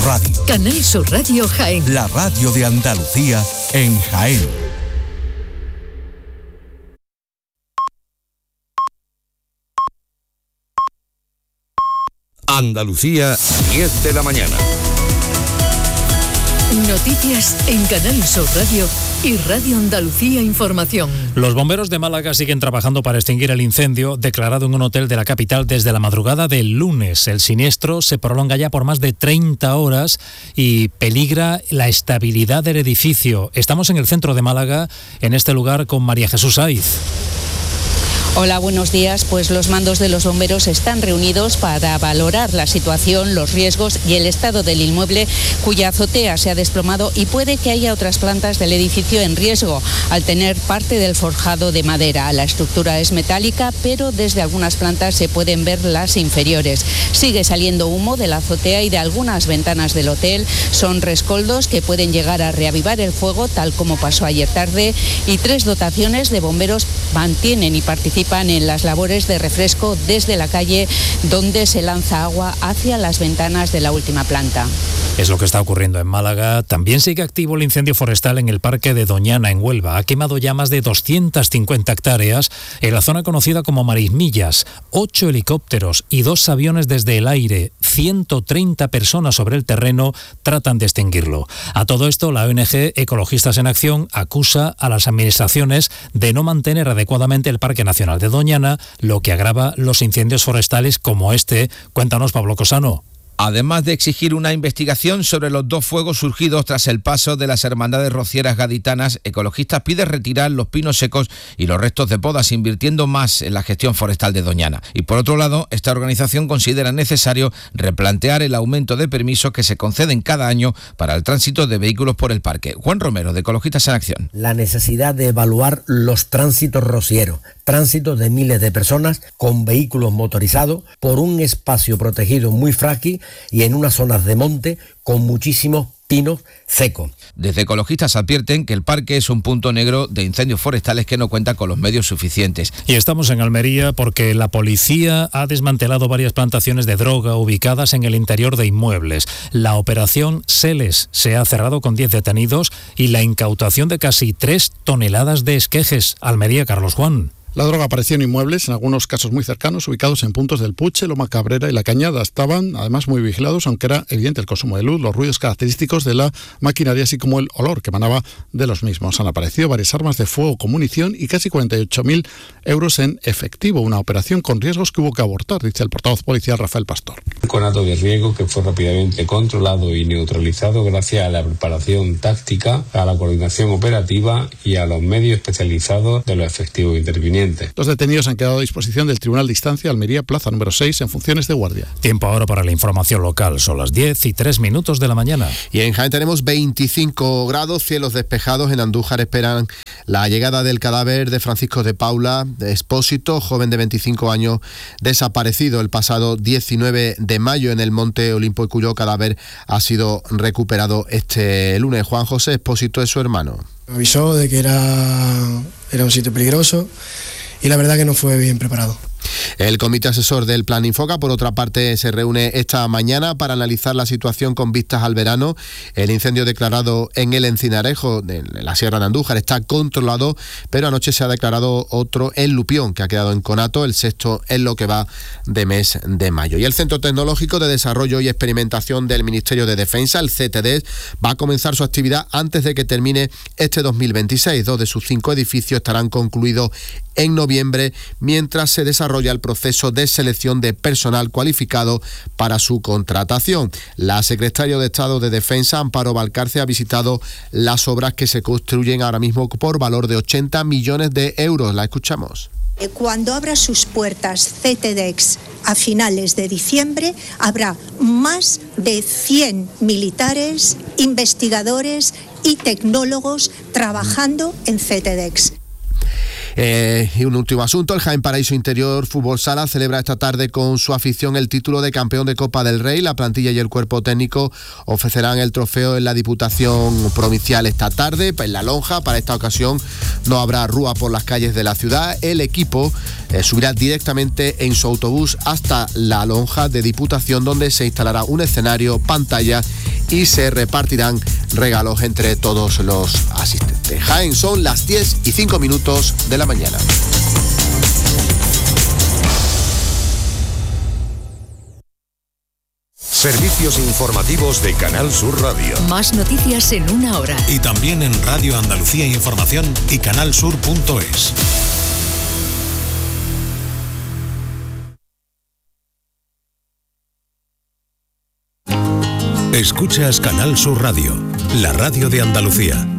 Radio. Canal Sur Radio Jaén. La radio de Andalucía en Jaén. Andalucía, 10 de la mañana. Noticias en Canal Sur Radio y Radio Andalucía Información. Los bomberos de Málaga siguen trabajando para extinguir el incendio declarado en un hotel de la capital desde la madrugada del lunes. El siniestro se prolonga ya por más de 30 horas y peligra la estabilidad del edificio. Estamos en el centro de Málaga, en este lugar, con María Jesús Aiz. Hola, buenos días. Pues los mandos de los bomberos están reunidos para valorar la situación, los riesgos y el estado del inmueble, cuya azotea se ha desplomado y puede que haya otras plantas del edificio en riesgo, al tener parte del forjado de madera. La estructura es metálica, pero desde algunas plantas se pueden ver las inferiores. Sigue saliendo humo de la azotea y de algunas ventanas del hotel. Son rescoldos que pueden llegar a reavivar el fuego, tal como pasó ayer tarde, y 3 dotaciones de bomberos mantienen y participan en las labores de refresco desde la calle, donde se lanza agua hacia las ventanas de la última planta. Es lo que está ocurriendo en Málaga. También sigue activo el incendio forestal en el parque de Doñana, en Huelva. Ha quemado ya más de 250 hectáreas en la zona conocida como Marismillas. 8 helicópteros y 2 aviones desde el aire. 130 personas sobre el terreno tratan de extinguirlo. A todo esto, la ONG Ecologistas en Acción acusa a las administraciones de no mantener adecuadamente el Parque Nacional de Doñana, lo que agrava los incendios forestales como este. Cuéntanos, Pablo Cosano. Además de exigir una investigación sobre los 2 fuegos surgidos tras el paso de las hermandades rocieras gaditanas, Ecologistas pide retirar los pinos secos y los restos de podas, invirtiendo más en la gestión forestal de Doñana. Y por otro lado, esta organización considera necesario replantear el aumento de permisos que se conceden cada año para el tránsito de vehículos por el parque. Juan Romero, de Ecologistas en Acción. La necesidad de evaluar los tránsitos rocieros, tránsitos de miles de personas con vehículos motorizados por un espacio protegido muy frágil y en unas zonas de monte con muchísimos pinos secos. Desde Ecologistas advierten que el parque es un punto negro de incendios forestales que no cuenta con los medios suficientes. Y estamos en Almería porque la policía ha desmantelado varias plantaciones de droga ubicadas en el interior de inmuebles. La operación Seles se ha cerrado con 10 detenidos y la incautación de casi 3 toneladas de esquejes. Almería, Carlos Juan. La droga apareció en inmuebles, en algunos casos muy cercanos, ubicados en puntos del Puche, Loma Cabrera y La Cañada. Estaban además muy vigilados, aunque era evidente el consumo de luz, los ruidos característicos de la maquinaria, así como el olor que emanaba de los mismos. Han aparecido varias armas de fuego con munición y casi 48.000 euros en efectivo. Una operación con riesgos que hubo que abortar, dice el portavoz policial Rafael Pastor. Un conato de riesgo que fue rápidamente controlado y neutralizado gracias a la preparación táctica, a la coordinación operativa y a los medios especializados de los efectivos intervinientes. Los detenidos han quedado a disposición del Tribunal de Instancia Almería, plaza número 6, en funciones de guardia. Tiempo ahora para la información local. Son las 10:03 de la mañana. Y en Jaén tenemos 25 grados, cielos despejados. En Andújar esperan la llegada del cadáver de Francisco de Paula Expósito, joven de 25 años, desaparecido el pasado 19 de mayo en el Monte Olimpo y cuyo cadáver ha sido recuperado este lunes. Juan José Expósito es su hermano. Me avisó de que era un sitio peligroso y la verdad que no fue bien preparado. El comité asesor del Plan Infoca, por otra parte, se reúne esta mañana para analizar la situación con vistas al verano. El incendio declarado en el Encinarejo, en la Sierra de Andújar, está controlado, pero anoche se ha declarado otro en Lupión, que ha quedado en conato, el 6º en lo que va de mes de mayo. Y el Centro Tecnológico de Desarrollo y Experimentación del Ministerio de Defensa, el CTD, va a comenzar su actividad antes de que termine este 2026. 2 de sus 5 edificios estarán concluidos en noviembre, mientras se desarrolla el proceso de selección de personal cualificado para su contratación. La secretaria de Estado de Defensa, Amparo Valcarce, ha visitado las obras que se construyen ahora mismo por valor de 80 millones de euros. La escuchamos. Cuando abra sus puertas CTDEX a finales de diciembre, habrá más de 100 militares, investigadores y tecnólogos trabajando en CTDEX. Y un último asunto, el Jaén Paraíso Interior Fútbol Sala celebra esta tarde con su afición el título de campeón de Copa del Rey. La plantilla y el cuerpo técnico ofrecerán el trofeo en la Diputación Provincial esta tarde, en La Lonja. Para esta ocasión no habrá rúa por las calles de la ciudad. El equipo subirá directamente en su autobús hasta La Lonja de Diputación, donde se instalará un escenario, pantallas y se repartirán regalos entre todos los asistentes. Jaén, son las 10:05 de la mañana. Servicios informativos de Canal Sur Radio. Más noticias en una hora. Y también en Radio Andalucía Información y canalsur.es. Escuchas Canal Sur Radio, la radio de Andalucía.